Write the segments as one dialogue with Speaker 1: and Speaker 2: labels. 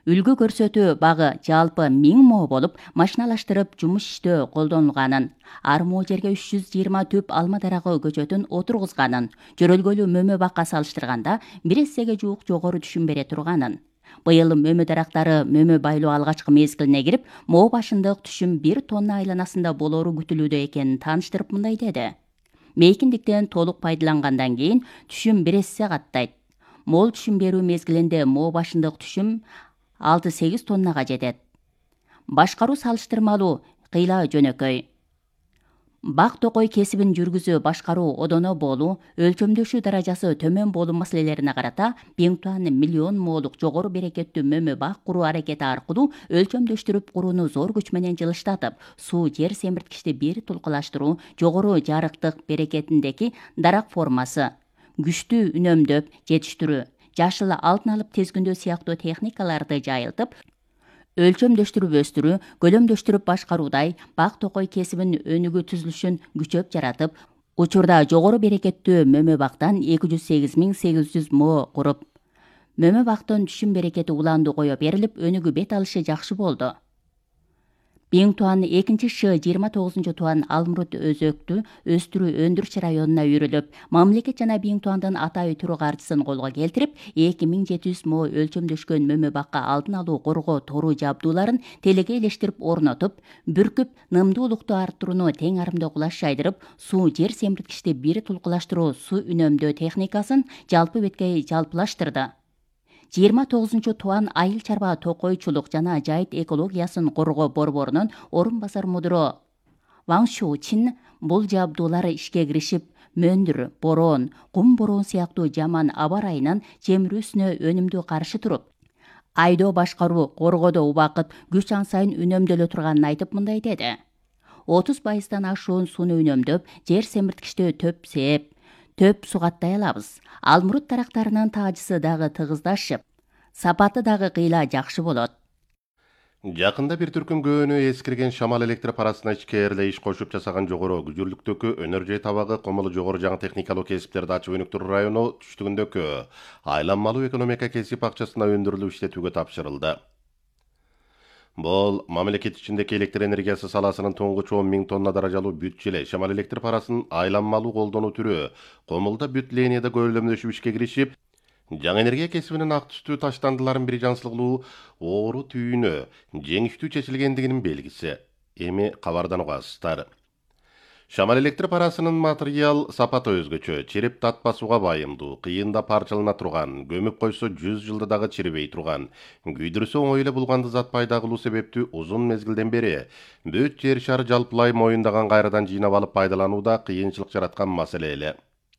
Speaker 1: Үлгү көрсөтүү багы жалпы 1000 мо болуп, машиналаштырып жумуш иштөө колдонулганын, ар мо жерге 320 түп алма дарагы көчөтүн отургузганын, жөрөлгөлүү мөмө бакка салыштырганда 1 эсеге жуук жогору түшүм бере турганын. Быйыл мөмө дарактары мөмө байлоо алгачкы мезгилине кирип, мо башындык түшүм 1 тонна айланасында болору күтүлүүдө экенин тааныштырып мындай деди. Мейкиндиктен толук пайдалангандан кийин түшүм 1 эсе каттайт. Мол түшүм берүү мезгилинде мо башындык түшүм 6-8 тоннага жетет. Башкаруу салыштырмалуу кыйла жөнөкөй. Бак токой кесибин жүргүзүү башкаруу одоно болуу, өлчөмдөшүү даражасы төмөн болуу маселелерине карата Бингтуан миллион молук жогору берекеттүү мөмө бак куруу аракети аркылуу өлчөмдөштүрүп курууну зор күч менен жылыштатып, суу жер семирткичти бир тулкулаштыруу, жогору жарыктык берекетиндеги дарак формасы, күчтүү үнөмдөп жетиштирүү, жашыл алтын алып тез күндөө сыяктуу техникаларды жайылтып, өлчөмдөштүрүп өстүрүү, көлөмдөштүрүп башкаруудай бак токой кесибин өнүгүү түзүлүшүн күчөп жаратып, учурда жогору берекеттүү мөмө бактан 208.800 мо куруп, мөмө бактын түшүм берекети уланду кое берилип, өнүгүү бет алышы жакшы болду. Бингтуан 2-29-туан Алмурут өзөктү өстүрүү өндүрүш районуна үйрүлүп, мамлекет жана Бингтуандын атайы түрү каржысын колго келтирип, 2700 мо өлчөмдөшкөн мөмө бакка алдын алуу коргоо тору жабдууларын телеге илештирип орнотуп, бүркүп, нымдуулукту арттырууну тең арымдуу кулаш жайдырып, суу жер семирткичти бир тулкулаштыруу суу үнөмдөө техникасын жалпы беткей жалпылаштырды. 29-туан айыл чарба токойчулук жана жайыт экологиясын коргоо борборунун орун басар мудуру Ваң Шучин бул жабдуулар ишке киришип, мөндүр, бороон, кум бороон сыяктуу жаман аба ырайынын чемирүүсүнө өнүмдүү каршы туруп, айдоо башкаруу, коргоодо убакыт, күч ансайын үнөмдөлө турганын айтып мындай деди. 30% ашуун сууну үнөмдөп, жер семирткичти төп сугаттай алабыз. Алмурут дарактарынын таажысы дагы тыгыздашып, сапаты дагы кыйла жакшы болот.
Speaker 2: Жакында бир түркүм көөнү эскирген шамал электр парасына ичкээрле иш кошуп жасаган жогору күчүрлүктөгү Өнөр табагы Комолу жогору жаңы техникалуу кесиптерди ачып өнүктүрүү району түштүгүндөгү айланмалуу экономика кесип акчасына өндүрүлүп иштетүүгө тапшырылды. Бул мамлекет ичиндеги электр энергиясы саласынын туңгуч 10 000 тонна даражалуу бүт жиле шамал электр парасын айланмалуу колдонуу түрү Комулда бүт линияда көөлөмдөшүп ишке киришип, жаңы энергия кесибинин ак түстүү таштандыларын бир жансылыгылуу оору түйүнө жеңиштүү чечилгендигинин белгиси. Эми кабардан угасыздар. Шамал электр парасынын материал сапаты өзгөчө, чирип татпасууга байымдуу, кыйында парчалана турган, көмүп койсо 100 жылда дагы чирибей турган, күйдүрүсө оңой эле булганды зат пайда кылуу себептүү узун мезгилден бери бүт жер шары жалпылай моюндаган кайрадан жыйнап алып пайдаланууда кыйынчылык жараткан маселе эле.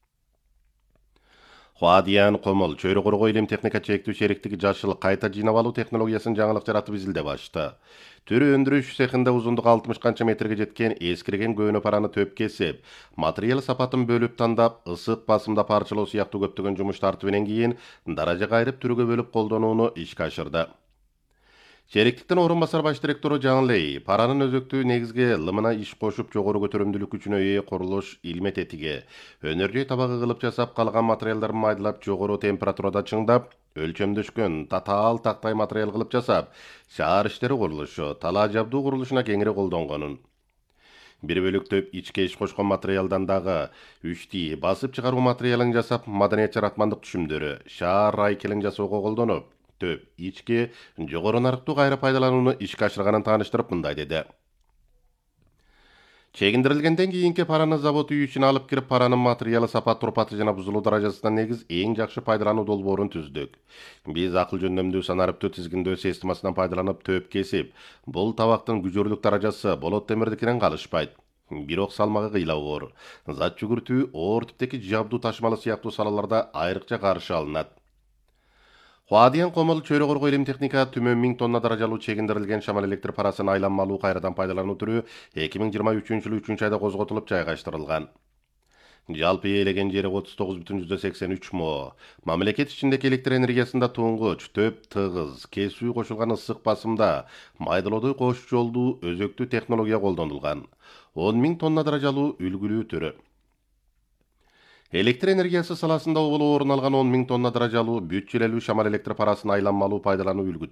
Speaker 2: Хуадиян Комол чөйрө коргоо илим техника чектүү шериктиги жашыл кайта жыйнап алуу технологиясын жаңылык жаратып изилдеп ашты. Түрү өндүрүш цехинде узундугу 60 канча метрге жеткен эскирген көөнө параны төп кесип, материал сапатын бөлүп тандап, ысык басымда парчалоо сыяктуу көптөгөн жумуш тартыбынан кийин даража кайрып түрүгө бөлүп колдонууну ишке ашырды. Шериктиктин орун басар баш директору Жан Лей паранын өзөктүү негизге лымына иш кошуп жогору көтөрүмдүүлүк күчүнө ээ курулуш илме тетиги, өнөр табагы кылып жасап калган материалдарын майдалап жогору температурада чыңдап, өлчөмдөшкөн татаал тактай материал кылып жасап, шаар иштери курулушу, талаа жабдуу курулушуна кеңири колдонгонун. Бир бөлүк төп ичке иш кошкон материалдан дагы 3D басып чыгаруу материалын жасап, маданият жаратмандык түшүмдөрү, шаар райкелин жасоого колдонуп, төп ичке жогору нарыктуу кайра пайдаланууну ишке ашырганын тааныштырып мындай деди. Чегиндирилгенден кийинки параны завод үй ичине алып кирип, паранын материалы сапат турпаты жана бузулуу даражасына негиз эң жакшы пайдалануу долбоорун түздүк. Биз акыл жөндөмдүү санариптүү тизгиндөө системасынан пайдаланып төп кесип, бул табактын күжөрлүк даражасы болот темирдикинен калышпайт. Бирок салмагы кыйла оор, зат жүгүртүү, оор типтеги жабдуу ташымалы сыяктуу салаларда айрыкча каршы алынат. Хуадиян Комол чөйрө коргоо илим техника төмөн 1000 тонна даражалуу чегиндирилген шамал электр парасын айланмалуу кайрадан пайдалануу түрү 2023-жылы 3-айда козготулуп жайгаштырылган. Жалпы ээлеген жери 39,83 мо. Мамлекет ичиндеги электр энергиясында туңгуч, төп тыгыз, кесүү кошулган ысык басымда майдалоодой кош жолдуу өзөктүү технология колдонулган. 10 000 тонна даражалуу үлгүлүү түрү. Электр энергиясы саласында оболу орун алган 10 000 тонна даражалуу бүт жилелүү шамал электр парасын айланмалуу пайдалануу үлгү